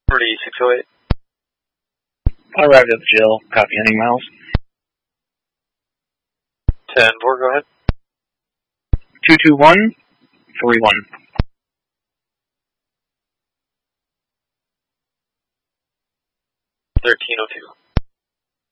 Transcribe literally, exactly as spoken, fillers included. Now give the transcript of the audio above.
Liberty six oh eight. I arrived at the jail. Copy, ending miles. ten four, go ahead. two two one three one. thirteen oh two.